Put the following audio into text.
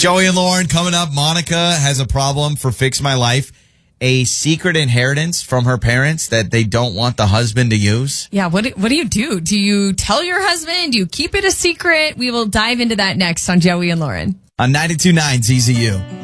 Joey and Lauren coming up. Monica has a problem for Fix My Life. A secret inheritance from her parents that they don't want the husband to use. Yeah, what do you do? Do you tell your husband? Do you keep it a secret? We will dive into that next on Joey and Lauren. On 92.9 ZZU.